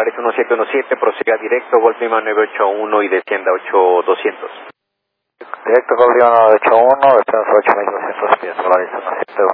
Polaris 1717, prosiga directo, Golf Lima 981 y descienda 8200. Directo Golf Lima 981, descenso 8200 pies, Polaris 17,